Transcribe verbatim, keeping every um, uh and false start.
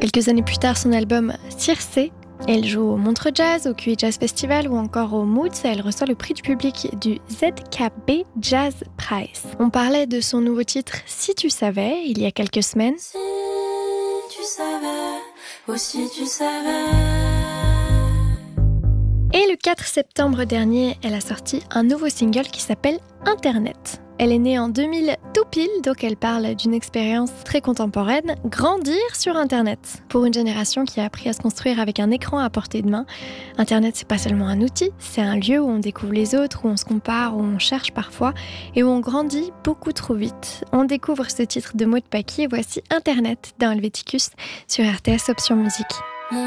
Quelques années plus tard, son album Circé. Elle joue au Montreux Jazz, au Q I Jazz Festival ou encore au Moods. Elle reçoit le prix du public du Z K B Jazz Prize. On parlait de son nouveau titre Si tu savais il y a quelques semaines. Si tu savais, oh si tu savais. Et le quatre septembre dernier, elle a sorti un nouveau single qui s'appelle Internet. Elle est née en deux mille tout pile, donc elle parle d'une expérience très contemporaine, grandir sur Internet. Pour une génération qui a appris à se construire avec un écran à portée de main, Internet c'est pas seulement un outil, c'est un lieu où on découvre les autres, où on se compare, où on cherche parfois et où on grandit beaucoup trop vite. On découvre ce titre de Maud Paki et voici Internet dans Helvéticus sur R T S Option Musique.